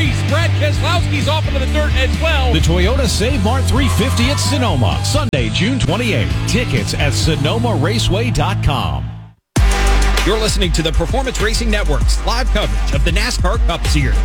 Grease. Brad Keselowski's off into the dirt as well. The Toyota Save Mart 350 at Sonoma, Sunday, June 28th. Tickets at SonomaRaceway.com. You're listening to the Performance Racing Network's live coverage of the NASCAR Cup Series.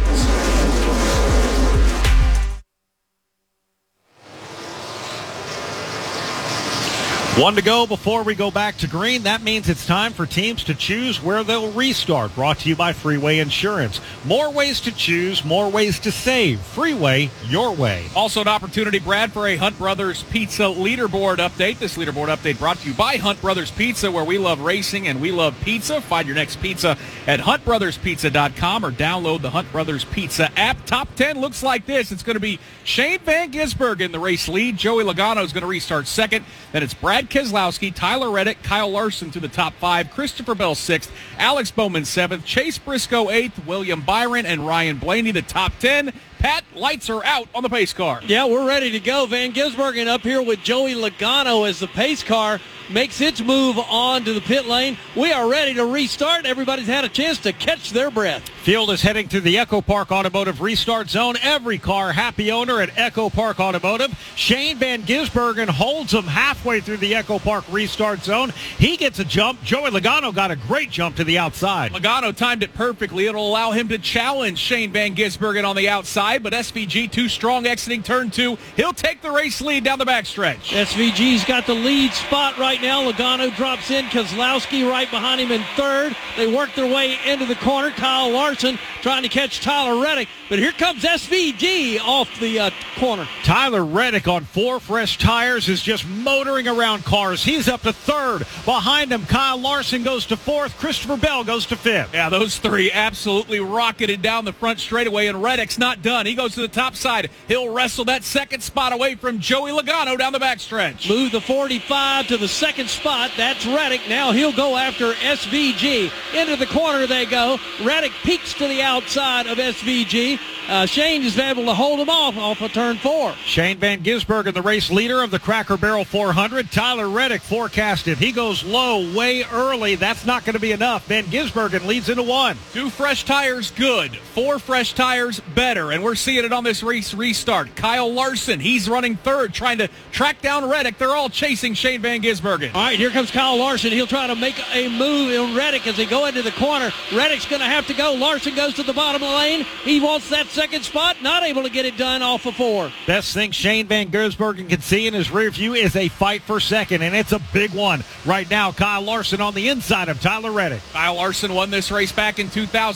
One to go before we go back to green. That means it's time for teams to choose where they'll restart. Brought to you by Freeway Insurance. More ways to choose, more ways to save. Freeway, your way. Also an opportunity, Brad, for a Hunt Brothers Pizza leaderboard update. This leaderboard update brought to you by Hunt Brothers Pizza, where we love racing and we love pizza. Find your next pizza at huntbrotherspizza.com or download the Hunt Brothers Pizza app. Top 10 looks like this. It's going to be Shane Van Gisbergen in the race lead. Joey Logano is going to restart second. Then it's Brad Keselowski, Tyler Reddick, Kyle Larson to the top 5, Christopher Bell 6th, Alex Bowman 7th, Chase Briscoe 8th, William Byron and Ryan Blaney the top 10. Pat, lights are out on the pace car. Yeah, we're ready to go. Van Gisbergen up here with Joey Logano as the pace car makes its move on to the pit lane. We are ready to restart. Everybody's had a chance to catch their breath. Field is heading to the Echo Park Automotive Restart Zone. Every car happy owner at Echo Park Automotive. Shane Van Gisbergen holds him halfway through the Echo Park Restart Zone. He gets a jump. Joey Logano got a great jump to the outside. Logano timed it perfectly. It'll allow him to challenge Shane Van Gisbergen on the outside, but SVG too strong exiting turn 2. He'll take the race lead down the backstretch. SVG's got the lead spot right now. Logano drops in. Keselowski right behind him in third. They work their way into the corner. Kyle Larson trying to catch Tyler Reddick. But here comes SVG off the corner. Tyler Reddick on 4 fresh tires is just motoring around cars. He's up to third. Behind him, Kyle Larson goes to 4th. Christopher Bell goes to 5th. Yeah, those 3 absolutely rocketed down the front straightaway, and Reddick's not done. He goes to the top side. He'll wrestle that second spot away from Joey Logano down the backstretch. Move the 45 to the second spot. That's Reddick. Now he'll go after SVG. Into the corner they go. Reddick peeks to the outside of SVG. Shane is able to hold him off of turn 4. Shane Van Gisbergen, the race leader of the Cracker Barrel 400. Tyler Reddick forecasted. He goes low way early. That's not going to be enough. Van Gisbergen leads into 1. 2 fresh tires, good. 4 fresh tires, better. And we're seeing it on this race restart. Kyle Larson, he's running third, trying to track down Reddick. They're all chasing Shane Van Gisbergen. All right, here comes Kyle Larson. He'll try to make a move in Reddick as they go into the corner. Reddick's going to have to go. Larson goes to the bottom of the lane. He wants that second spot. Not able to get it done off of 4. Best thing Shane Van Gisbergen can see in his rear view is a fight for second, and it's a big one. Right now, Kyle Larson on the inside of Tyler Reddick. Kyle Larson won this race back in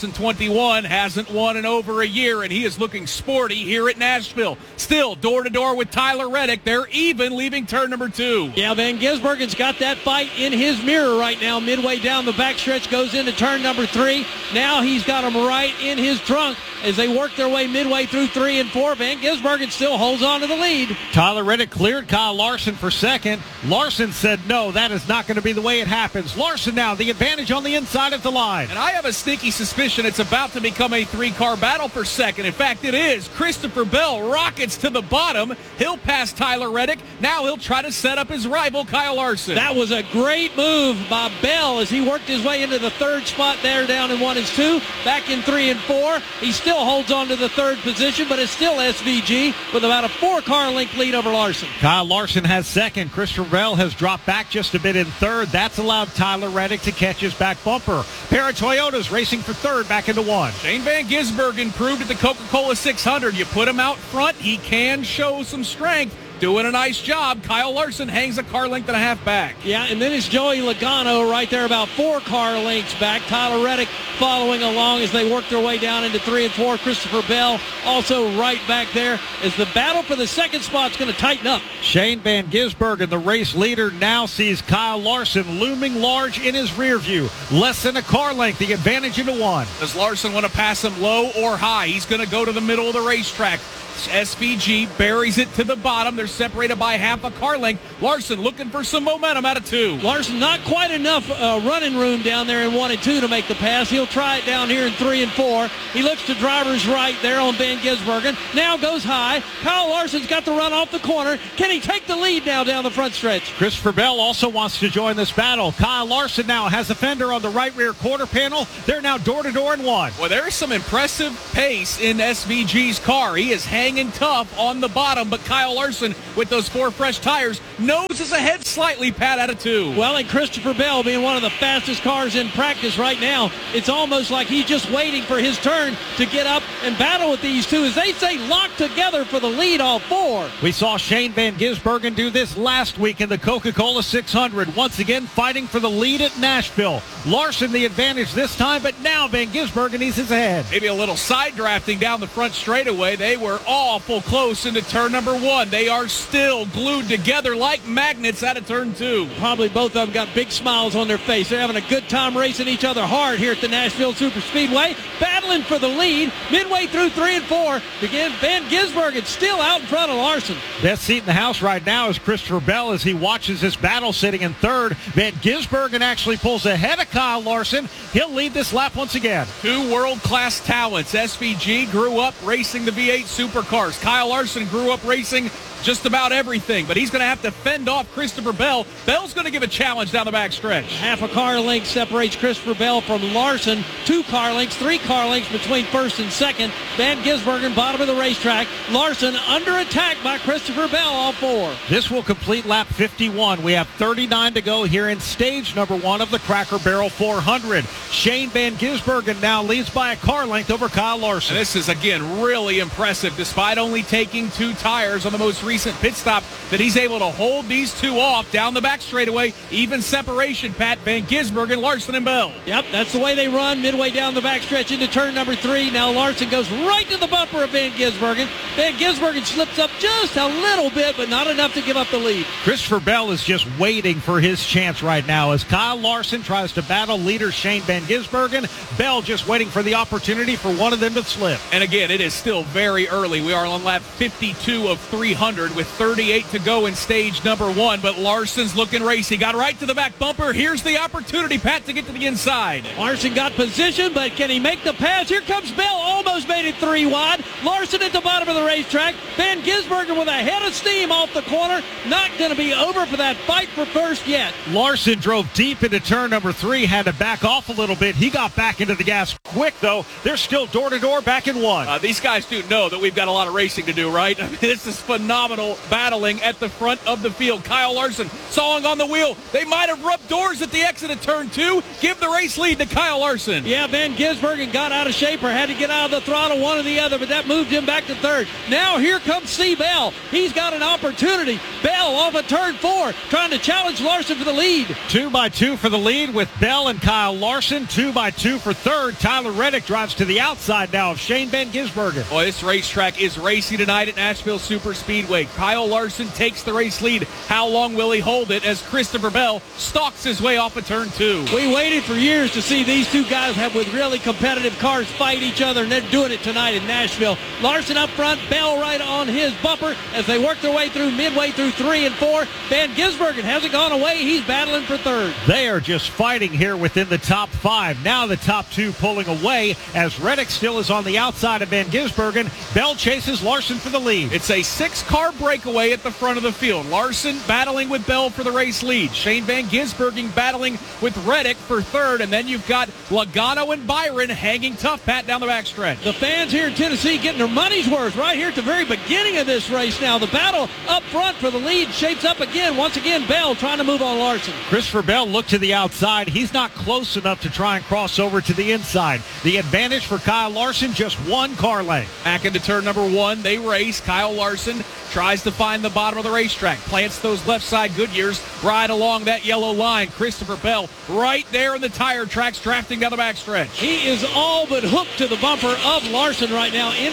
2021. Hasn't won in over a year, and he is looking sporty here at Nashville. Still door-to-door with Tyler Reddick. They're even leaving turn number 2. Yeah, Van Gisbergen's got that fight in his mirror right now. Midway down the backstretch, goes into turn number 3. Now he's got him right in his trunk as they work their way midway through 3 and 4. Van Gisbergen still holds on to the lead. Tyler Reddick cleared Kyle Larson for second. Larson said, no, that is not going to be the way it happens. Larson now the advantage on the inside of the line. And I have a sneaky suspicion it's about to become a 3-car battle for second. In fact, it is. Christopher Bell rockets to the bottom. He'll pass Tyler Reddick. Now he'll try to set up his rival, Kyle Larson. That was a great move by Bell as he worked his way into the third spot there down in 1 and 2. Back in 3 and 4. He still holds on to the third position, but it's still SVG with about a 4-car length lead over Larson. Kyle Larson has second. Christopher Bell has dropped back just a bit in third. That's allowed Tyler Reddick to catch his back bumper. Pair of Toyotas racing for third back into 1. Shane Van Gisbergen proved at the Coca-Cola 600. You put him out front, he can show some strength. Doing a nice job. Kyle Larson hangs a car length and a half back. Yeah, and then it's Joey Logano right there about 4 car lengths back. Tyler Reddick following along as they work their way down into 3 and 4. Christopher Bell also right back there as the battle for the second spot's going to tighten up. Shane Van Gisbergen, the race leader, now sees Kyle Larson looming large in his rear view. Less than a car length, the advantage into 1. Does Larson want to pass him low or high? He's going to go to the middle of the racetrack. SVG buries it to the bottom. They're separated by half a car length. Larson looking for some momentum out of 2. Larson not quite enough running room down there in 1 and 2 to make the pass. He'll try it down here in 3 and 4. He looks to driver's right there on Van Gisbergen. Now goes high. Kyle Larson's got the run off the corner. Can he take the lead now down the front stretch? Christopher Bell also wants to join this battle. Kyle Larson now has a fender on the right rear quarter panel. They're now door-to-door in 1. Well, there's some impressive pace in SVG's car. He is hanging tough on the bottom, but Kyle Larson, with those 4 fresh tires, noses ahead slightly, Pat, out of 2. Well, and Christopher Bell being one of the fastest cars in practice right now, it's almost like he's just waiting for his turn to get up and battle with these two, as they say, locked together for the lead, all 4. We saw Shane Van Gisbergen do this last week in the Coca-Cola 600, once again fighting for the lead at Nashville. Larson the advantage this time, but now Van Gisbergen eases ahead. Maybe a little side drafting down the front straightaway. They were awful close into turn number 1. They are still glued together like magnets out of turn 2. Probably both of them got big smiles on their face. They're having a good time racing each other hard here at the Nashville Superspeedway, battling for the lead midway through 3 and 4. Again, Van Gisbergen still out in front of Larson. Best seat in the house right now is Christopher Bell as he watches this battle sitting in 3rd. Van Gisbergen actually pulls ahead of Kyle Larson. He'll lead this lap once again. 2 world-class talents. SVG grew up racing the V8 supercars. Kyle Larson grew up racing just about everything, but he's going to have to fend off Christopher Bell. Bell's going to give a challenge down the back stretch. Half a car length separates Christopher Bell from Larson. 2 car lengths, 3 car lengths between 1st and 2nd. Van Gisbergen, bottom of the racetrack. Larson under attack by Christopher Bell, all 4. This will complete lap 51. We have 39 to go here in stage number 1 of the Cracker Barrel 400. Shane Van Gisbergen now leads by a car length over Kyle Larson. And this is, again, really impressive. Despite only taking 2 tires on the most recent pit stop, that he's able to hold these 2 off down the back straightaway. Even separation, Pat. Van Gisbergen, Larson, and Bell. Yep, that's the way they run midway down the back stretch into turn number 3. Now Larson goes right to the bumper of Van Gisbergen. Van Gisbergen slips up just a little bit, but not enough to give up the lead. Christopher Bell is just waiting for his chance right now as Kyle Larson tries to battle leader Shane Van Gisbergen. Bell just waiting for the opportunity for one of them to slip. And again, it is still very early. We are on lap 52 of 300 with 38 to go in stage number 1, but Larson's looking racy. Got right to the back bumper. Here's the opportunity, Pat, to get to the inside. Larson got position, but can he make the pass? Here comes Bell. Almost made it 3 wide. Larson at the bottom of the racetrack. Van Gisbergen with a head of steam off the corner. Not going to be over for that fight for first yet. Larson drove deep into turn number 3, had to back off a little bit. He got back into the gas quick, though. They're still door-to-door back in 1. These guys do know that we've got a lot of racing to do, right? I mean, this is phenomenal battling at the front of the field. Kyle Larson sawing on the wheel. They might have rubbed doors at the exit of turn 2. Give the race lead to Kyle Larson. Yeah, Van Gisbergen got out of shape or had to get out of the throttle, one or the other, but that moved him back to 3rd. Now here comes C. Bell. He's got an opportunity. Bell off of turn 4, trying to challenge Larson for the lead. 2 by 2 for the lead with Bell and Kyle Larson. 2 by 2 for 3rd. Tyler Reddick drives to the outside now of Shane Van Gisbergen. Boy, this racetrack is racy tonight at Nashville Superspeedway. Kyle Larson takes the race lead. How long will he hold it as Christopher Bell stalks his way off of turn 2? We waited for years to see these two guys have with really competitive cars fight each other, and they're doing it tonight in Nashville. Larson up front, Bell right on his bumper as they work their way through midway through 3 and 4. Van Gisbergen hasn't gone away. He's battling for 3rd. They are just fighting here within the top 5. Now the top 2 pulling away as Reddick still is on the outside of Van Gisbergen. Bell chases Larson for the lead. It's a 6-car breakaway at the front of the field. Larson battling with Bell for the race lead. Shane Van Gisbergen battling with Reddick for 3rd. And then you've got Logano and Byron hanging tough, Pat, down the backstretch. The fans here in Tennessee getting their money's worth right here at the very beginning of this race now. The battle up front for the lead shapes up again. Once again, Bell trying to move on Larson. Christopher Bell looked to the outside. He's not close enough to try and cross over to the inside. The advantage for Kyle Larson, just 1 car length. Back into turn number 1, they race. Kyle Larson tries to find the bottom of the racetrack, plants those left side Goodyears right along that yellow line. Christopher Bell right there in the tire tracks, drafting down the backstretch. He is all but hooked to the bumper of Larson right now in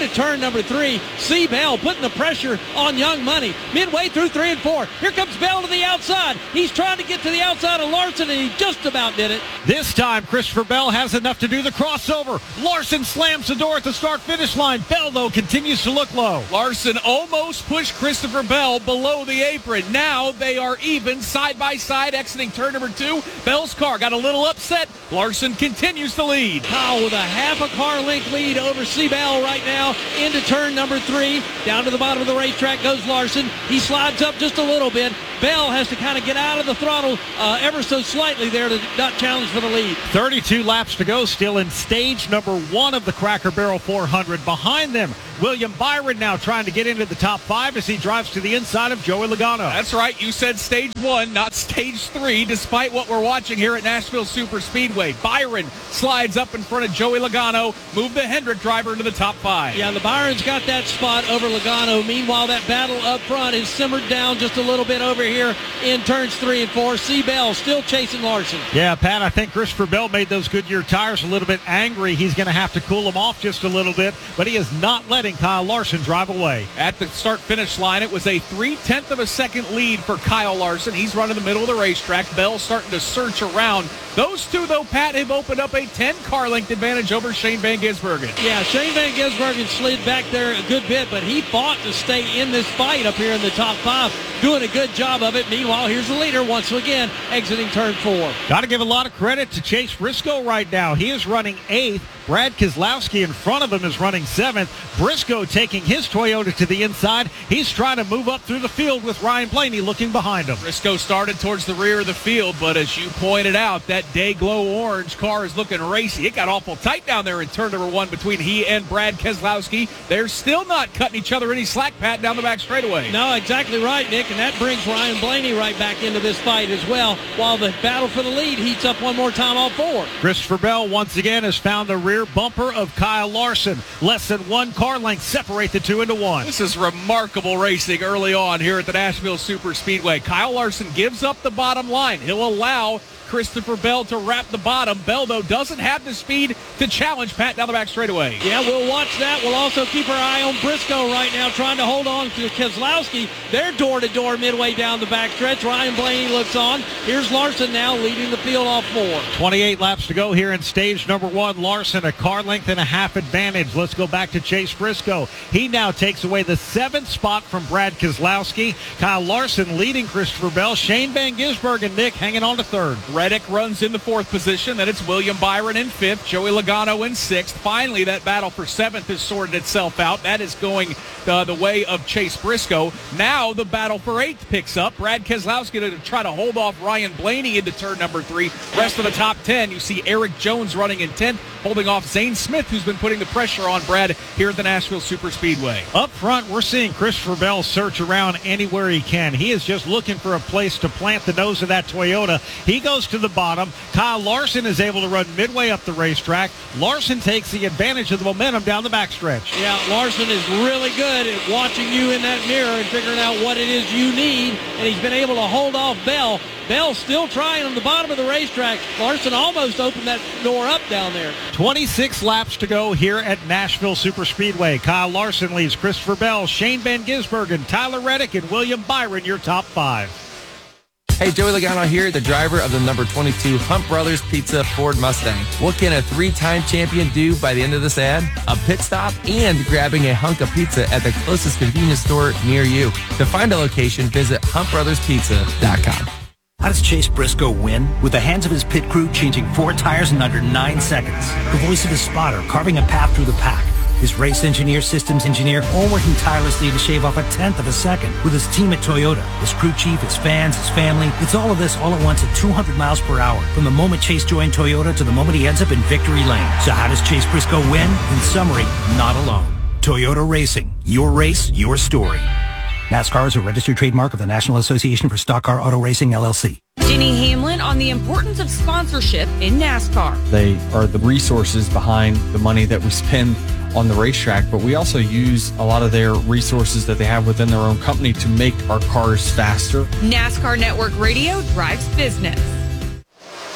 into turn number 3. C. Bell putting the pressure on Young Money. Midway through 3 and 4. Here comes Bell to the outside. He's trying to get to the outside of Larson, and he just about did it. This time, Christopher Bell has enough to do the crossover. Larson slams the door at the start-finish line. Bell, though, continues to look low. Larson almost pushed Christopher Bell below the apron. Now they are even side by side exiting turn number 2. Bell's car got a little upset. Larson continues to lead. Kyle with a half a car length lead over C. Bell right now into turn number 3. Down to the bottom of the racetrack goes Larson. He slides up just a little bit. Bell has to kind of get out of the throttle ever so slightly there to not challenge for the lead. 32 laps to go, still in stage number 1 of the Cracker Barrel 400. Behind them, William Byron now trying to get into the top 5 as he drives to the inside of Joey Logano. That's right. You said stage 1, not stage 3, despite what we're watching here at Nashville Super Speedway. Byron slides up in front of Joey Logano, move the Hendrick driver into the top 5. Yeah, the Byron's got that spot over Logano. Meanwhile, that battle up front is simmered down just a little bit over here in turns 3 and 4. C. Bell still chasing Larson. Yeah, Pat, I think Christopher Bell made those Goodyear tires a little bit angry. He's going to have to cool them off just a little bit, but he is not letting Kyle Larson drive away. At the start-finish line, it was a 0.3 of a second lead for Kyle Larson. He's running the middle of the racetrack. Bell starting to search around. Those two, though, Pat, have opened up a 10-car length advantage over Shane Van Gisbergen. Yeah, Shane Van Gisbergen slid back there a good bit, but he fought to stay in this fight up here in the top 5, doing a good job of it. Meanwhile, here's the leader once again exiting turn 4. Got to give a lot of credit to Chase Briscoe right now. He is running 8th. Brad Keselowski in front of him is running 7th. Briscoe taking his Toyota to the inside. He's trying to move up through the field with Ryan Blaney looking behind him. Briscoe started towards the rear of the field, but as you pointed out, that day-glow orange car is looking racy. It got awful tight down there in turn number 1 between he and Brad Keselowski. They're still not cutting each other any slack, Pat, down the back straightaway. No, exactly right, Nick, and that brings Ryan Blaney right back into this fight as well, while the battle for the lead heats up one more time all 4. Christopher Bell once again has found the rear bumper of Kyle Larson. Less than 1 car length separate the two into one. This is remarkable racing early on here at the Nashville Super Speedway. Kyle Larson gives up the bottom line. He'll allow Christopher Bell to wrap the bottom. Bell, though, doesn't have the speed to challenge Pat down the back straightaway. Yeah, we'll watch that. We'll also keep our eye on Briscoe right now, trying to hold on to Keselowski. They're door-to-door midway down the back stretch. Ryan Blaney looks on. Here's Larson now leading the field off 4. 28 laps to go here in stage number 1. Larson a car length and a half advantage. Let's go back to Chase Briscoe. He now takes away the 7th spot from Brad Keselowski. Kyle Larson leading Christopher Bell. Shane Van Gisbergen, Nick, hanging on to 3rd. Reddick runs in the 4th position. Then it's William Byron in 5th. Joey Logano in 6th. Finally, that battle for 7th has sorted itself out. That is going the way of Chase Briscoe. Now the battle for 8th picks up. Brad Keselowski to try to hold off Ryan Blaney into turn number 3. Rest of the top 10, you see Eric Jones running in 10th, holding off Zane Smith, who's been putting the pressure on Brad here at the Nashville Super Speedway. Up front, we're seeing Christopher Bell search around anywhere he can. He is just looking for a place to plant the nose of that Toyota. He goes to the bottom. Kyle Larson is able to run midway up the racetrack. Larson takes the advantage of the momentum down the backstretch. Yeah, Larson is really good at watching you in that mirror and figuring out what it is you need, and he's been able to hold off Bell. Bell still trying on the bottom of the racetrack. Larson almost opened that door up down there. 26 laps to go here at Nashville Super Speedway. Kyle Larson leads Christopher Bell, Shane Van Gisbergen, Tyler Reddick, and William Byron, your top 5. Hey, Joey Logano here, the driver of the number 22 Hunt Brothers Pizza Ford Mustang. What can a 3-time champion do by the end of this ad? A pit stop and grabbing a hunk of pizza at the closest convenience store near you. To find a location, visit huntbrotherspizza.com. How does Chase Briscoe win? With the hands of his pit crew changing 4 tires in under 9 seconds. The voice of his spotter carving a path through the pack. His race engineer, systems engineer, all working tirelessly to shave off 1/10 of a second. With his team at Toyota, his crew chief, his fans, his family. It's all of this all at once at 200 miles per hour. From the moment Chase joined Toyota to the moment he ends up in victory lane. So how does Chase Briscoe win? In summary, not alone. Toyota Racing. Your race, your story. NASCAR is a registered trademark of the National Association for Stock Car Auto Racing, LLC. Jenny Hamlin on the importance of sponsorship in NASCAR. They are the resources behind the money that we spend on the racetrack, but we also use a lot of their resources that they have within their own company to make our cars faster. NASCAR Network Radio drives business.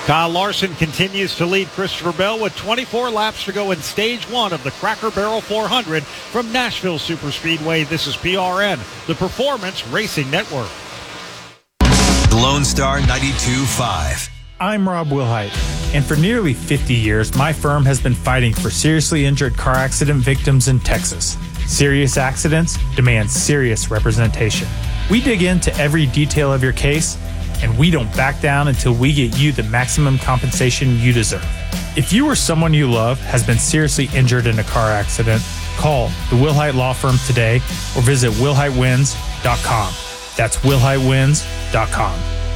Kyle Larson continues to lead Christopher Bell with 24 laps to go in Stage 1 of the Cracker Barrel 400 from Nashville Superspeedway. This is PRN, the Performance Racing Network. Lone Star 92.5. I'm Rob Wilhite, and for nearly 50 years, my firm has been fighting for seriously injured car accident victims in Texas. Serious accidents demand serious representation. We dig into every detail of your case, and we don't back down until we get you the maximum compensation you deserve. If you or someone you love has been seriously injured in a car accident, call the Wilhite Law Firm today or visit wilhitewins.com. That's wilhitewins.com.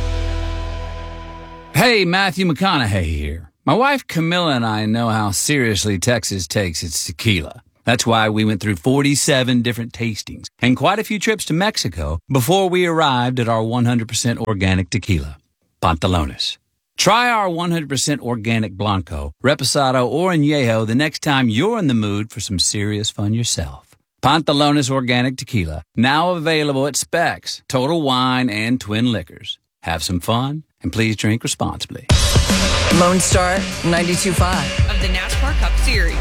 Hey, Matthew McConaughey here. My wife Camilla and I know how seriously Texas takes its tequila. That's why we went through 47 different tastings and quite a few trips to Mexico before we arrived at our 100% organic tequila, Pantalones. Try our 100% organic Blanco, Reposado, or Añejo the next time you're in the mood for some serious fun yourself. Pantalones Organic Tequila, now available at Specs, Total Wine, and Twin Liquors. Have some fun, and please drink responsibly. Lone Star 92.5 of the NASCAR Cup Series.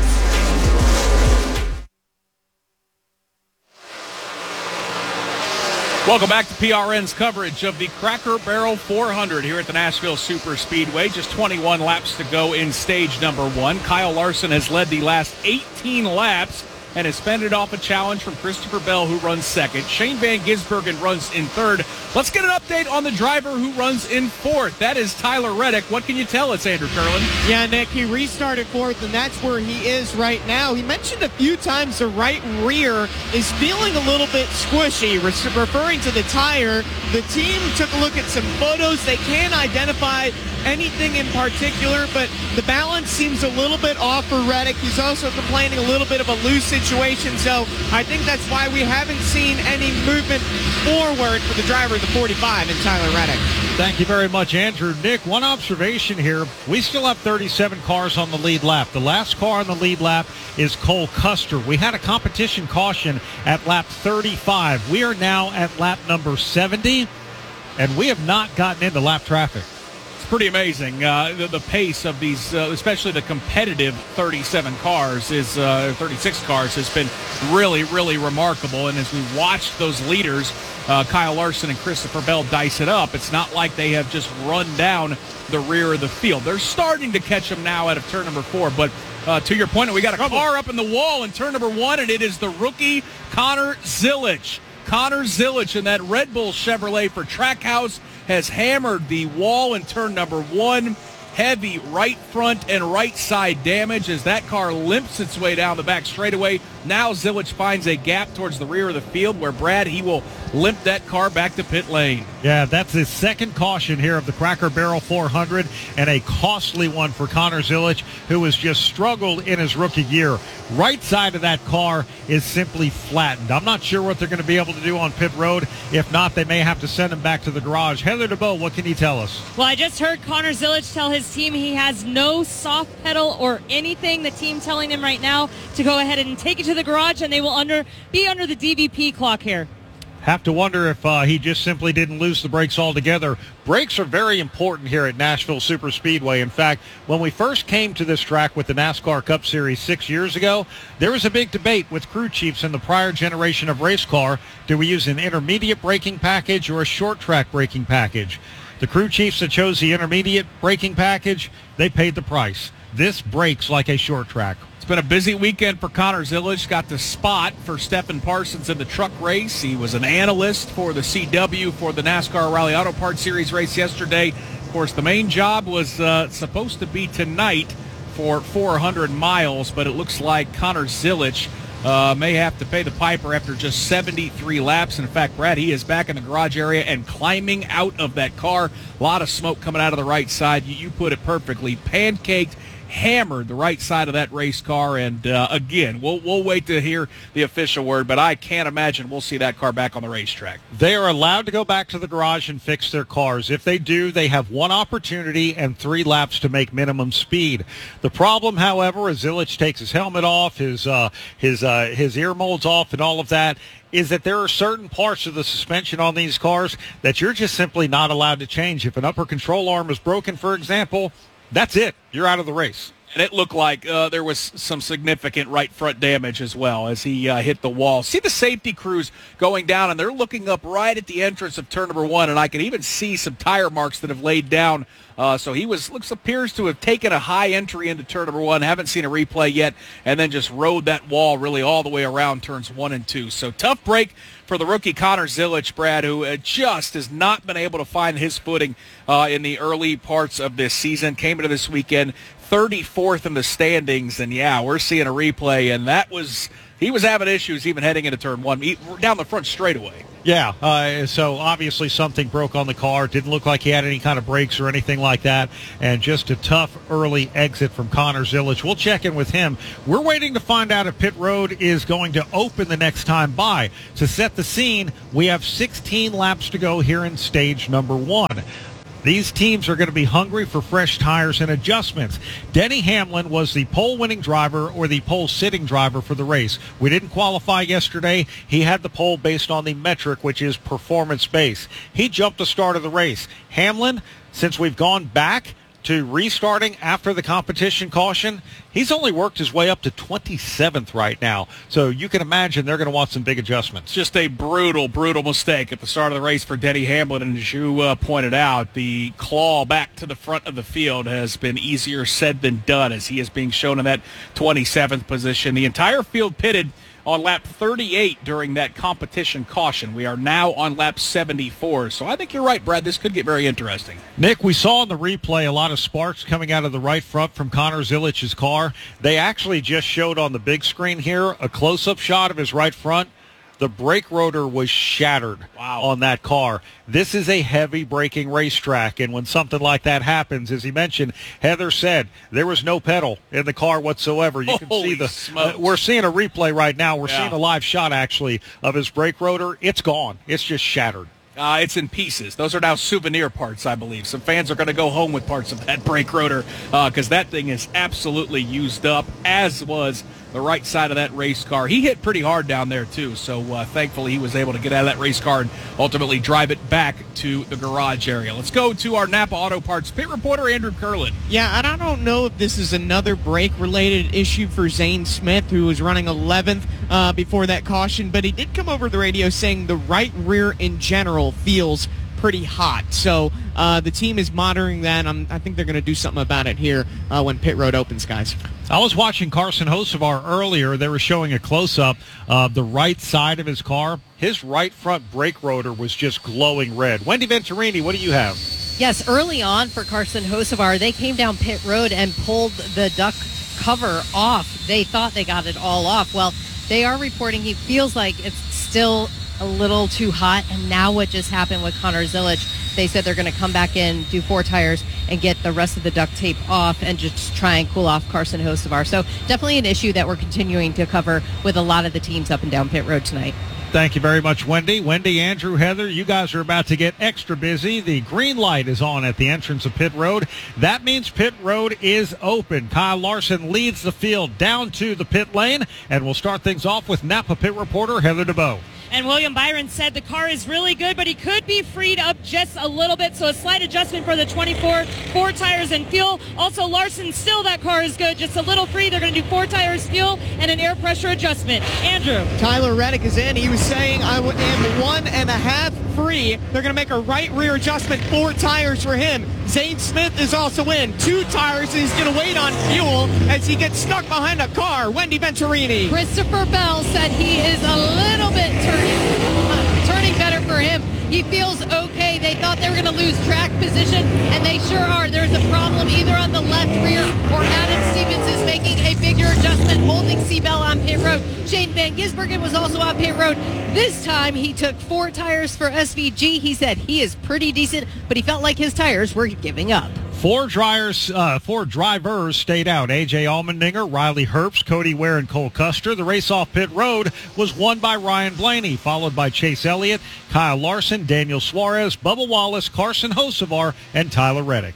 Welcome back to PRN's coverage of the Cracker Barrel 400 here at the Nashville Superspeedway. Just 21 laps to go in stage number 1. Kyle Larson has led the last 18 laps and has fended off a challenge from Christopher Bell, who runs second. Shane Van Gisbergen runs in third. Let's get an update on the driver who runs in fourth. That is Tyler Reddick. What can you tell us, Andrew Curlin? Yeah, Nick, he restarted fourth, and that's where he is right now. He mentioned a few times the right rear is feeling a little bit squishy, referring to the tire. The team took a look at some photos. They can't identify anything in particular, but the balance seems a little bit off for Reddick. He's also complaining a little bit of a loose situation, so I think that's why we haven't seen any movement forward for the driver of the 45 in Tyler Reddick. Thank you very much, Andrew. Nick, one observation here. We still have 37 cars on the lead lap. The last car on the lead lap is Cole Custer. We had a competition caution at lap 35. We are now at lap number 70, and we have not gotten into lap traffic. Pretty amazing. The pace of these, especially the competitive 37 cars, 36 cars, has been really, really remarkable. And as we watch those leaders, Kyle Larson and Christopher Bell, dice it up, it's not like they have just run down the rear of the field. They're starting to catch them now out of turn number 4. But to your point, we got a car up in the wall in turn number 1, and it is the rookie Connor Zilisch. Connor Zilisch in that Red Bull Chevrolet for Trackhouse has hammered the wall in turn number 1. Heavy right front and right side damage as that car limps its way down the back straightaway. Now Zilisch finds a gap towards the rear of the field where he will limp that car back to pit lane. Yeah, that's his second caution here of the Cracker Barrel 400, and a costly one for Connor Zilisch, who has just struggled in his rookie year. Right side of that car is simply flattened. I'm not sure what they're going to be able to do on pit road. If not, they may have to send him back to the garage. Heather DeBow, what can you tell us? Well, I just heard Connor Zilisch tell his team he has no soft pedal or anything. The team telling him right now to go ahead and take it to the garage, and they will be under the DVP clock here. Have to wonder if he just simply didn't lose the brakes altogether. Brakes are very important here at Nashville Superspeedway. In fact, when we first came to this track with the NASCAR Cup Series 6 years ago, there was a big debate with crew chiefs in the prior generation of race car. Do we use an intermediate braking package or a short track braking package? The crew chiefs that chose the intermediate braking package, they paid the price. This brakes like a short track. It's been a busy weekend for Connor Zilisch. Got the spot for Stephen Parsons in the truck race. He was an analyst for the CW for the NASCAR Rally Auto Parts Series race yesterday. Of course, the main job was supposed to be tonight for 400 miles, but it looks like Connor Zilisch may have to pay the piper after just 73 laps. And in fact, Brad, he is back in the garage area and climbing out of that car. A lot of smoke coming out of the right side. You put it perfectly. Pancaked hammered the right side of that race car. And again, we'll wait to hear the official word, but I can't imagine we'll see that car back on the racetrack. They are allowed to go back to the garage and fix their cars. If they do, they have one opportunity and 3 laps to make minimum speed. The problem, however, is Zilich takes his helmet off, his ear molds off, and all of that, is that there are certain parts of the suspension on these cars that you're just simply not allowed to change. If an upper control arm is broken, for example, that's it. You're out of the race. And it looked like there was some significant right front damage as well as he hit the wall. See the safety crews going down, and they're looking up right at the entrance of turn number 1, and I can even see some tire marks that have laid down. So he appears to have taken a high entry into turn number 1. Haven't seen a replay yet, and then just rode that wall really all the way around turns 1 and 2. So tough break for the rookie Connor Zilich, Brad, who just has not been able to find his footing in the early parts of this season. Came into this weekend 34th in the standings, and we're seeing a replay, and he was having issues even heading into turn 1, down the front straightaway. Yeah, so obviously something broke on the car. Didn't look like he had any kind of brakes or anything like that, and just a tough early exit from Connor Zilich. We'll check in with him. We're waiting to find out if pit road is going to open the next time by. To set the scene, we have 16 laps to go here in stage number 1. These teams are going to be hungry for fresh tires and adjustments. Denny Hamlin was the pole-winning driver or the pole-sitting driver for the race. We didn't qualify yesterday. He had the pole based on the metric, which is performance-based. He jumped the start of the race. Hamlin, since we've gone back to restarting after the competition caution, he's only worked his way up to 27th right now. So you can imagine they're going to want some big adjustments. Just a brutal mistake at the start of the race for Denny Hamlin. And as you pointed out, the claw back to the front of the field has been easier said than done as he is being shown in that 27th position. The entire field pitted on lap 38 during that competition caution. We are now on lap 74. So I think you're right, Brad. This could get very interesting. Nick, we saw in the replay a lot of sparks coming out of the right front from Connor Zilich's car. They actually just showed on the big screen here a close-up shot of his right front. The brake rotor was shattered on that car. This is a heavy braking racetrack, and when something like that happens, as he mentioned, Heather said there was no pedal in the car whatsoever. You can see we're seeing a replay right now. We're seeing a live shot, actually, of his brake rotor. It's gone. It's just shattered. It's in pieces. Those are now souvenir parts, I believe. Some fans are going to go home with parts of that brake rotor because that thing is absolutely used up, as was the right side of that race car. He hit pretty hard down there, too, so thankfully he was able to get out of that race car and ultimately drive it back to the garage area. Let's go to our Napa Auto Parts pit reporter, Andrew Curlin. Yeah, and I don't know if this is another brake-related issue for Zane Smith, who was running 11th before that caution, but he did come over the radio saying the right rear in general feels pretty hot. So the team is monitoring that. I think they're going to do something about it here when pit road opens, guys. I was watching Carson Hocevar earlier. They were showing a close-up of the right side of his car. His right front brake rotor was just glowing red. Wendy Venturini, what do you have? Yes, early on for Carson Hocevar, they came down pit road and pulled the duck cover off. They thought they got it all off. Well, they are reporting he feels like it's still a little too hot, and now what just happened with Connor Zilich, they said they're going to come back in, do 4 tires, and get the rest of the duct tape off and just try and cool off Carson Hocevar. So definitely an issue that we're continuing to cover with a lot of the teams up and down pit road tonight. Thank you very much, Wendy. Wendy, Andrew, Heather, you guys are about to get extra busy. The green light is on at the entrance of pit road. That means pit road is open. Kyle Larson leads the field down to the pit lane, and we'll start things off with Napa pit reporter Heather DeBow. And William Byron said the car is really good, but he could be freed up just a little bit, so a slight adjustment for the 24, 4 tires and fuel. Also, Larson, still that car is good, just a little free. They're going to do 4 tires, fuel, and an air pressure adjustment. Andrew. Tyler Reddick is in. He was saying, I am 1.5 free. They're going to make a right rear adjustment, 4 tires for him. Zane Smith is also in. 2 tires, and he's going to wait on fuel as he gets stuck behind a car. Wendy Venturini. Christopher Bell said he is a little bit turning better for him. He feels okay. They thought they were going to lose track position, and they sure are. There's a problem either on the left rear, or Adam Stevens is making a bigger adjustment, holding Seabell on pit road. Shane Van Gisbergen was also on pit road. This time he took 4 tires for SVG. He said he is pretty decent, but he felt like his tires were giving up. Four drivers stayed out. A.J. Allmendinger, Riley Herbst, Cody Ware, and Cole Custer. The race off pit road was won by Ryan Blaney, followed by Chase Elliott, Kyle Larson, Daniel Suarez, Bubba Wallace, Carson Hocevar, and Tyler Reddick.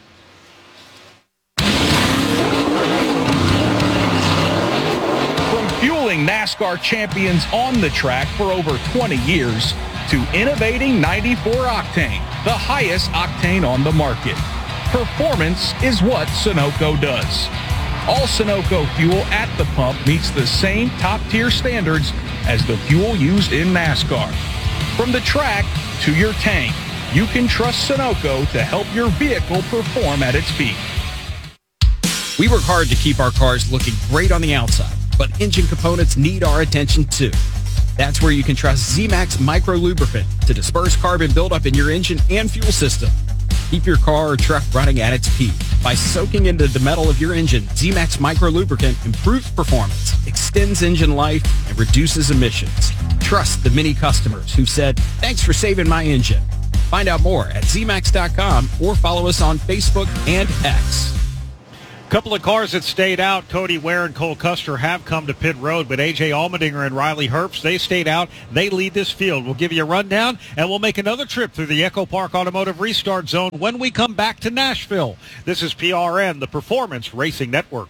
From fueling NASCAR champions on the track for over 20 years to innovating 94 octane, the highest octane on the market. Performance is what Sunoco does. All Sunoco fuel at the pump meets the same top-tier standards as the fuel used in NASCAR. From the track to your tank, you can trust Sunoco to help your vehicle perform at its peak. We work hard to keep our cars looking great on the outside, but engine components need our attention too. That's where you can trust Z-Max Micro Lubricant to disperse carbon buildup in your engine and fuel system. Keep your car or truck running at its peak by soaking into the metal of your engine. Z-Max Micro Lubricant improves performance, extends engine life, and reduces emissions. Trust the many customers who've said, "Thanks for saving my engine." Find out more at zmax.com or follow us on Facebook and X. Couple of cars that stayed out. Cody Ware and Cole Custer have come to pit road, but A.J. Allmendinger and Riley Herbst, they stayed out. They lead this field. We'll give you a rundown, and we'll make another trip through the Echo Park Automotive Restart Zone when we come back to Nashville. This is PRN, the Performance Racing Network.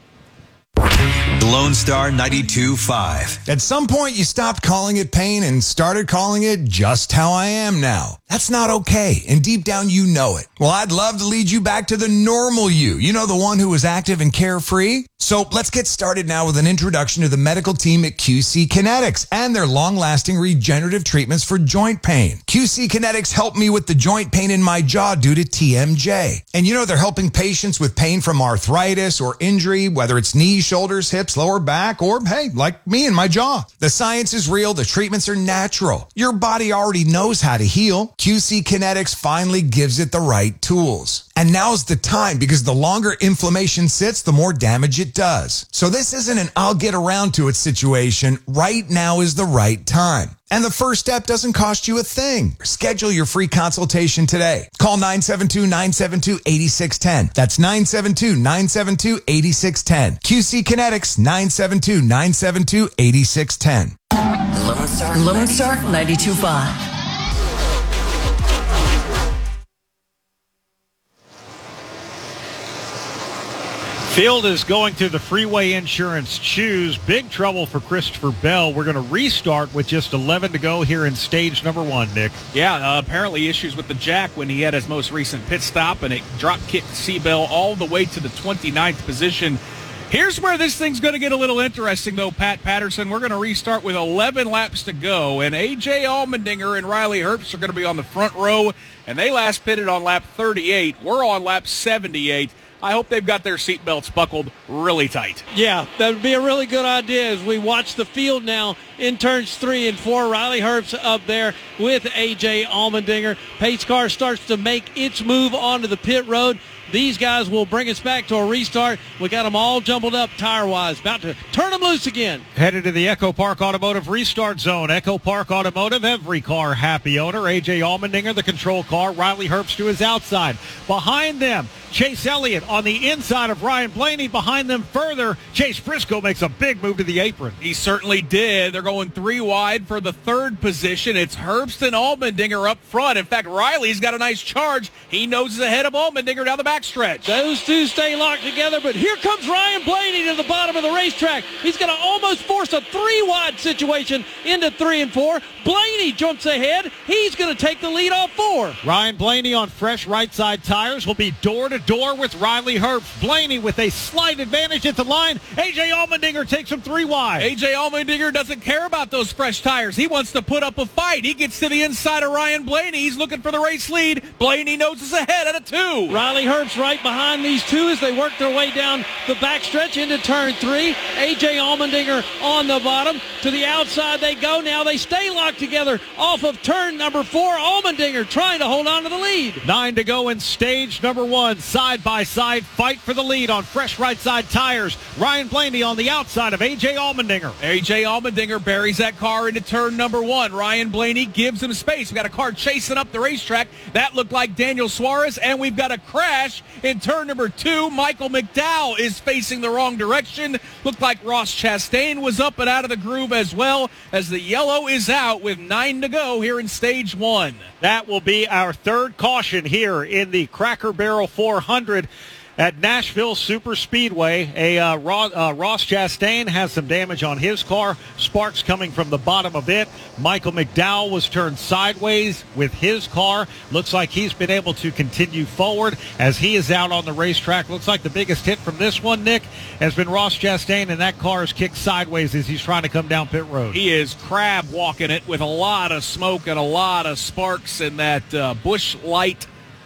Lone Star 92.5. At some point, you stopped calling it pain and started calling it just how I am now. That's not okay, and deep down you know it. Well, I'd love to lead you back to the normal you. You know, the one who was active and carefree? So let's get started now with an introduction to the medical team at QC Kinetics and their long-lasting regenerative treatments for joint pain. QC Kinetics helped me with the joint pain in my jaw due to TMJ. And you know, they're helping patients with pain from arthritis or injury, whether it's knees, shoulders, hips, lower back, or hey, like me and my jaw. The science is real. The treatments are natural. Your body already knows how to heal. QC Kinetics finally gives it the right tools. And now's the time, because the longer inflammation sits, the more damage it does. So this isn't an I'll get around to it situation. Right now is the right time. And the first step doesn't cost you a thing. Schedule your free consultation today. Call 972-972-8610. That's 972-972-8610. QC Kinetics, 972-972-8610. Lone Star 92.5. Field is going through the Freeway Insurance Choose. Big trouble for Christopher Bell. We're going to restart with just 11 to go here in stage number 1, Nick. Yeah, apparently issues with the jack when he had his most recent pit stop, and it drop-kicked C-Bell all the way to the 29th position. Here's where this thing's going to get a little interesting, though, Pat Patterson. We're going to restart with 11 laps to go, and A.J. Allmendinger and Riley Herbst are going to be on the front row, and they last pitted on lap 38. We're on lap 78. I hope they've got their seatbelts buckled really tight. Yeah, that would be a really good idea as we watch the field now in turns 3 and 4. Riley Herbst up there with A.J. Allmendinger. Pace car starts to make its move onto the pit road. These guys will bring us back to a restart. We got them all jumbled up tire-wise. About to turn them loose again. Headed to the Echo Park Automotive Restart Zone. Echo Park Automotive, every car happy owner. A.J. Allmendinger, the control car. Riley Herbst to his outside. Behind them, Chase Elliott on the inside of Ryan Blaney. Behind them further, Chase Briscoe makes a big move to the apron. He certainly did. They're going 3 wide for the third position. It's Herbst and Allmendinger up front. In fact, Riley's got a nice charge. He noses ahead of Allmendinger down the backstretch. Those two stay locked together, but here comes Ryan Blaney to the bottom of the racetrack. He's going to almost force a 3-wide situation into 3 and 4. Blaney jumps ahead. He's going to take the lead off 4. Ryan Blaney on fresh right side tires will be door-to-door with Riley Herbst. Blaney with a slight advantage at the line. A.J. Allmendinger takes him 3 wide. A.J. Allmendinger doesn't care about those fresh tires. He wants to put up a fight. He gets to the inside of Ryan Blaney. He's looking for the race lead. Blaney noses ahead at a 2. Riley Herbst right behind these two as they work their way down the backstretch into turn 3. A.J. Allmendinger on the bottom. To the outside they go. Now they stay locked together off of turn number 4. Allmendinger trying to hold on to the lead. 9 to go in stage number 1. Side by side fight for the lead on fresh right side tires. Ryan Blaney on the outside of A.J. Allmendinger. A.J. Allmendinger buries that car into turn number 1. Ryan Blaney gives him space. We've got a car chasing up the racetrack. That looked like Daniel Suarez, and we've got a crash in turn number 2. Michael McDowell is facing the wrong direction. Looked like Ross Chastain was up and out of the groove as well, as the yellow is out with 9 to go here in stage 1. That will be our third caution here in the Cracker Barrel 400 at Nashville Super Speedway. Ross Chastain has some damage on his car. Sparks coming from the bottom of it. Michael McDowell was turned sideways with his car. Looks like he's been able to continue forward as he is out on the racetrack. Looks like the biggest hit from this one, Nick, has been Ross Chastain, and that car is kicked sideways as he's trying to come down pit road. He is crab walking it with a lot of smoke and a lot of sparks in that Busch Light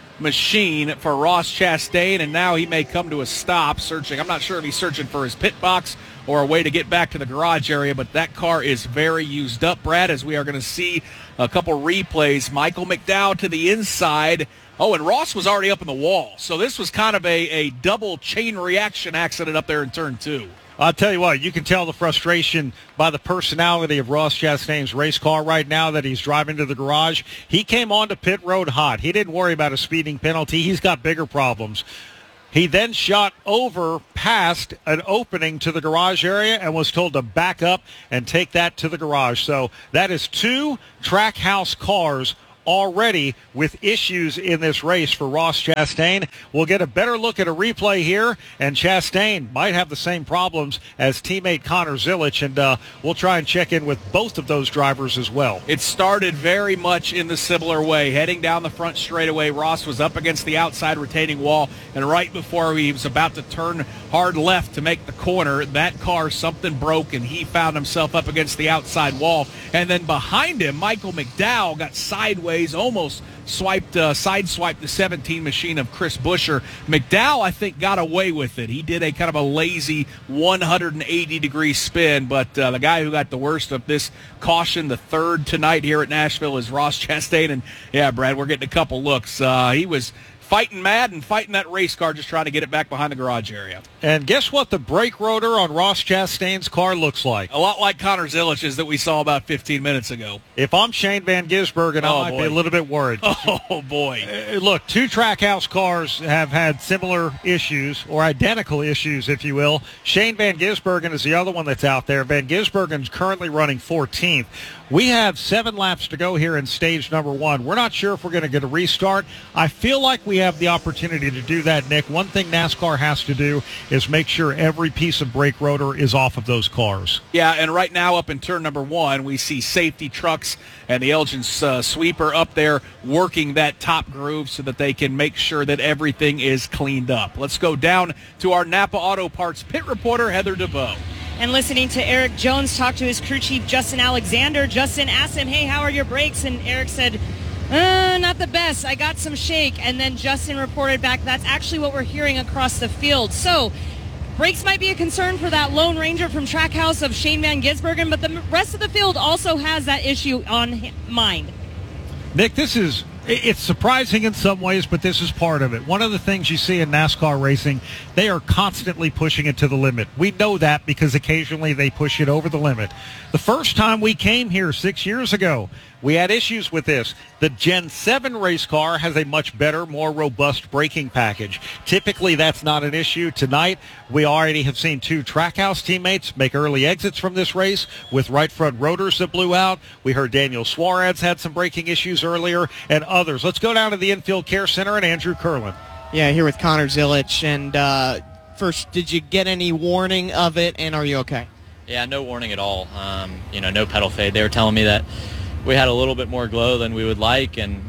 machine for Ross Chastain, and now he may come to a stop searching. I'm not sure if he's searching for his pit box or a way to get back to the garage area, but that car is very used up, Brad, as we are going to see a couple replays. Michael McDowell to the inside. Oh, and Ross was already up in the wall, so this was kind of a double chain reaction accident up there in turn 2. I'll tell you what, you can tell the frustration by the personality of Ross Chastain's race car right now that he's driving to the garage. He came onto pit road hot. He didn't worry about a speeding penalty. He's got bigger problems. He then shot over past an opening to the garage area and was told to back up and take that to the garage. So that is 2 Trackhouse cars already with issues in this race for Ross Chastain. We'll get a better look at a replay here, and Chastain might have the same problems as teammate Connor Zilisch, and we'll try and check in with both of those drivers as well. It started very much in the similar way. Heading down the front straightaway, Ross was up against the outside retaining wall, and right before he was about to turn hard left to make the corner, that car, something broke, and he found himself up against the outside wall. And then behind him, Michael McDowell got sideways, almost sideswiped the 17 machine of Chris Buescher. McDowell, I think, got away with it. He did a kind of a lazy 180-degree spin, but the guy who got the worst of this caution, the third tonight here at Nashville, is Ross Chastain. And, yeah, Brad, we're getting a couple looks. He was fighting mad and fighting that race car, just trying to get it back behind the garage area. And guess what the brake rotor on Ross Chastain's car looks like? A lot like Connor Zilisch's that we saw about 15 minutes ago. If I'm Shane Van Gisbergen, I might be a little bit worried. Oh, boy. Look, 2 Trackhouse cars have had similar issues, or identical issues, if you will. Shane Van Gisbergen is the other one that's out there. Van Gisbergen's currently running 14th. We have 7 laps to go here in stage number 1. We're not sure if we're going to get a restart. I feel like we have the opportunity to do that, Nick. One thing NASCAR has to do is make sure every piece of brake rotor is off of those cars. Yeah, and right now up in turn number 1, we see safety trucks and the Elgin sweeper up there working that top groove so that they can make sure that everything is cleaned up. Let's go down to our Napa Auto Parts pit reporter, Heather DeVoe. And listening to Eric Jones talk to his crew chief, Justin Alexander. Justin asked him, hey, how are your brakes? And Eric said, not the best. I got some shake. And then Justin reported back, that's actually what we're hearing across the field. So brakes might be a concern for that Lone Ranger from Trackhouse of Shane Van Gisbergen, but the rest of the field also has that issue on mind. Nick, it's surprising in some ways, but this is part of it. One of the things you see in NASCAR racing, they are constantly pushing it to the limit. We know that because occasionally they push it over the limit. The first time we came here 6 years ago, we had issues with this. The Gen 7 race car has a much better, more robust braking package. Typically, that's not an issue. Tonight, we already have seen 2 Trackhouse teammates make early exits from this race with right front rotors that blew out. We heard Daniel Suarez had some braking issues earlier, and others. Let's go down to the Infield Care Center and Andrew Curlin. Yeah, here with Connor Zilisch. And first, did you get any warning of it, and are you okay? Yeah, no warning at all. No pedal fade. They were telling me that we had a little bit more glow than we would like, and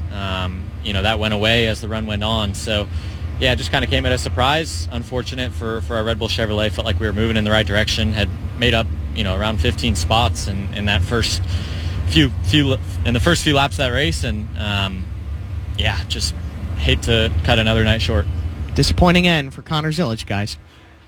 that went away as the run went on. So, yeah, it just kind of came at a surprise. Unfortunate for our Red Bull Chevrolet. Felt like we were moving in the right direction. Had made up, around 15 spots in that first few laps of that race, and just hate to cut another night short. Disappointing end for Connor Zilisch, guys.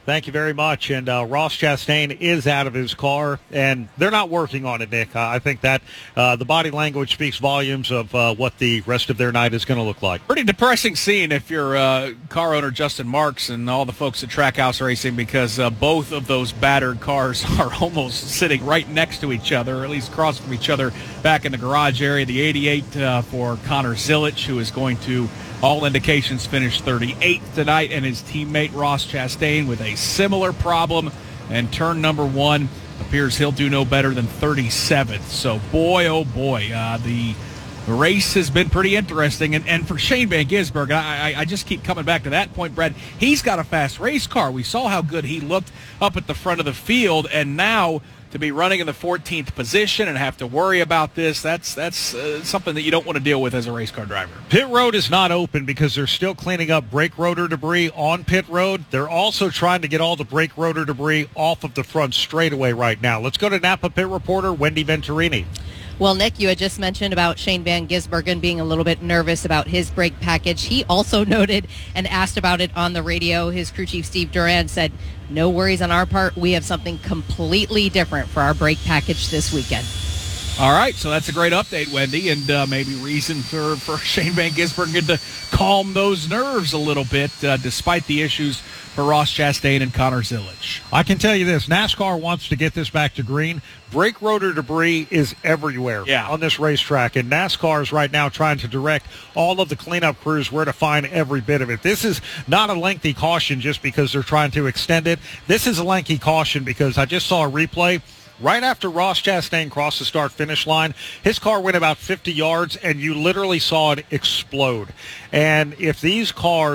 Thank you very much. And Ross Chastain is out of his car, and they're not working on it, Nick. I think that the body language speaks volumes of what the rest of their night is going to look like. Pretty depressing scene if you're car owner Justin Marks and all the folks at Trackhouse Racing, because both of those battered cars are almost sitting right next to each other, or at least across from each other back in the garage area. The 88 for Connor Zilich, who is going to, all indications, finish 38th tonight, and his teammate Ross Chastain with a similar problem, and turn number 1 appears he'll do no better than 37th. So boy, oh boy, the race has been pretty interesting, and for Shane Van Gisbergen, I just keep coming back to that point, Brad. He's got a fast race car. We saw how good he looked up at the front of the field, and now to be running in the 14th position and have to worry about this, that's something that you don't want to deal with as a race car driver. Pit road is not open because they're still cleaning up brake rotor debris on pit road. They're also trying to get all the brake rotor debris off of the front straightaway right now. Let's go to Napa pit reporter Wendy Venturini. Well, Nick, you had just mentioned about Shane Van Gisbergen being a little bit nervous about his brake package. He also noted and asked about it on the radio. His crew chief, Steve Duran, said, "No worries on our part. We have something completely different for our brake package this weekend." All right, so that's a great update, Wendy, and maybe reason for Shane Van Gisbergen to calm those nerves a little bit, despite the issues for Ross Chastain and Connor Zilich. I can tell you this, NASCAR wants to get this back to green. Brake rotor debris is everywhere on this racetrack, and NASCAR is right now trying to direct all of the cleanup crews where to find every bit of it. This is not a lengthy caution just because they're trying to extend it. This is a lengthy caution because I just saw a replay. Right after Ross Chastain crossed the start-finish line, his car went about 50 yards, and you literally saw it explode. And if these cars